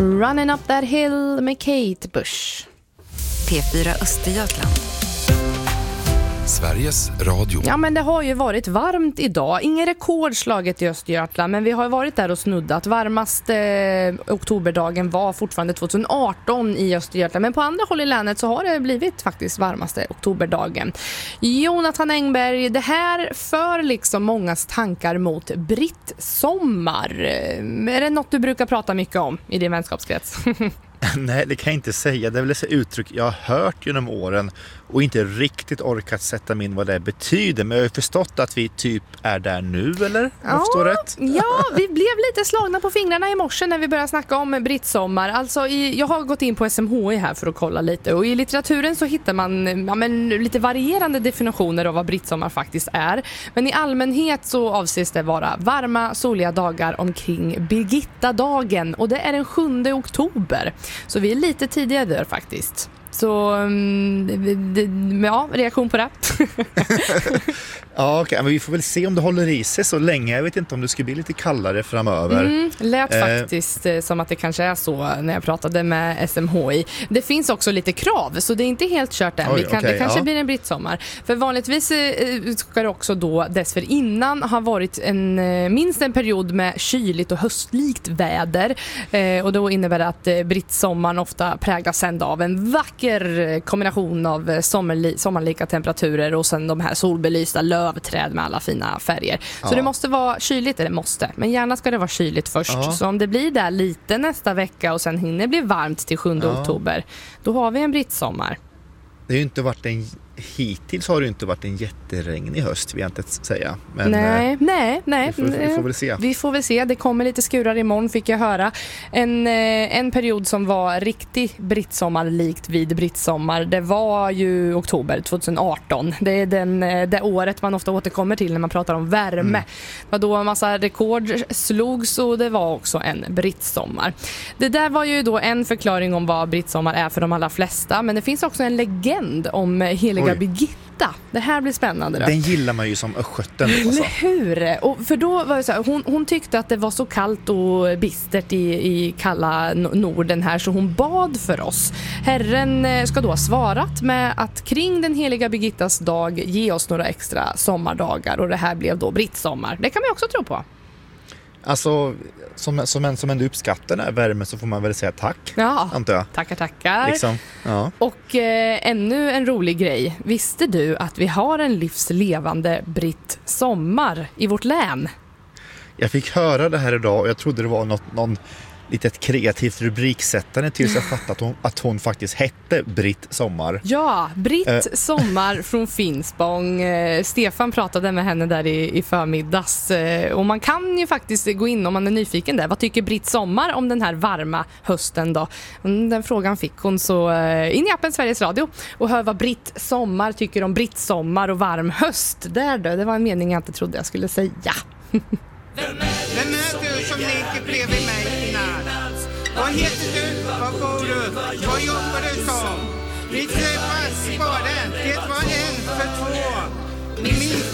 Running Up That Hill med Kate Bush. P4 Östergötland. Sveriges Radio. Ja, men det har ju varit varmt idag. Ingen rekordslaget i Östergötland, men vi har varit där och snuddat. Varmaste oktoberdagen var fortfarande 2018 i Östergötland, men på andra håll i länet så har det blivit faktiskt varmaste oktoberdagen. Jonathan Engberg, det här för liksom mångas tankar mot brittsommar. Är det något du brukar prata mycket om i din vänskapskrets? Nej, det kan jag inte säga. Det är väl ett uttryck jag har hört genom åren och inte riktigt orkat sätta mig in vad det betyder. Men jag har ju förstått att vi typ är där nu, eller? Jag förstår rätt. Ja, vi blev lite slagna på fingrarna i morse när vi började snacka om brittsommar. Alltså, jag har gått in på SMHI här för att kolla lite. Och i litteraturen så hittar man lite varierande definitioner av vad brittsommar faktiskt är. Men i allmänhet så avses det vara varma, soliga dagar omkring Birgitta-dagen. Och det är den 7 oktober. Så vi är lite tidigare där faktiskt. Så ja, reaktion på det. Ja, okej. Men vi får väl se om det håller i sig så länge. Jag vet inte om det ska bli lite kallare framöver. Lät faktiskt som att det kanske är så när jag pratade med SMHI. Det finns också lite krav, så det är inte helt kört än. Det kanske blir en brittsommar. För vanligtvis ska det också då dessförinnan ha varit minst en period med kyligt och höstlikt väder. Och då innebär det att brittsommaren ofta präglas ändå av en vacker kombination av sommarlika temperaturer och sen de här solbelysta lövträd med alla fina färger. Så det måste vara kyligt, eller måste. Men gärna ska det vara kyligt först. Ja. Så om det blir där lite nästa vecka och sen hinner bli varmt till 7 oktober, då har vi en brittsommar. Det har ju inte varit hittills har det inte varit en jätteregnig höst, vill jag inte säga. Men nej. Vi får väl se. Vi får väl se. Det kommer lite skurar imorgon, fick jag höra. En period som var riktigt brittsommar likt vid brittsommar, det var ju oktober 2018. Det är det året man ofta återkommer till när man pratar om värme. Det var då en massa rekord slogs och det var också en brittsommar. Det där var ju då en förklaring om vad brittsommar är för de allra flesta, men det finns också en legend om heliga Birgitta. Det här blir spännande då. Den gillar man ju som östgöten. Eller hur? Och för då var det så här, hon tyckte att det var så kallt och bistert i kalla Norden här, så hon bad för oss. Herren ska då ha svarat med att kring den heliga Birgittas dag ge oss några extra sommardagar, och det här blev då brittsommar. Det kan man också tro på. Alltså, som en uppskattar den här värmen så får man väl säga tack, antar jag. Tackar. Liksom, ja. Och ännu en rolig grej. Visste du att vi har en livslevande brittsommar i vårt län? Jag fick höra det här idag och jag trodde det var någon litet kreativt rubriksättande tills jag fattade att hon faktiskt hette Britt Sommar. Ja, Britt Sommar från Finspång. Stefan pratade med henne där i förmiddags. Och man kan ju faktiskt gå in om man är nyfiken där. Vad tycker Britt Sommar om den här varma hösten då? Den frågan fick hon, så in i appen Sveriges Radio och hör vad Britt Sommar tycker om Britt Sommar och varm höst. Det var en mening jag inte trodde jag skulle säga. Vem är du som leker bredvid mig i natt? Vad heter du? Vad bor du? Vad jobbar du som? Vi träffas i baren. Det var en för två. Min